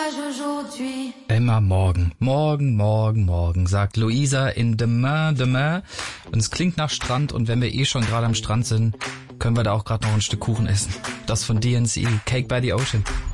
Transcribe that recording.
Immer morgen, morgen, morgen, morgen, sagt Luisa in Demain, Demain. Und es klingt nach Strand und wenn wir eh schon gerade am Strand sind, können wir da auch gerade noch ein Stück Kuchen essen. Das von DNC, Cake by the Ocean.